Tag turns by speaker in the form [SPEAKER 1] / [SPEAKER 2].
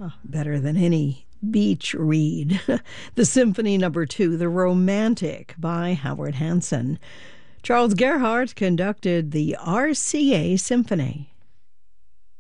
[SPEAKER 1] Better than any beach read. The Symphony Number 2, The Romantic by Howard Hanson. Charles Gerhardt conducted the RCA Symphony.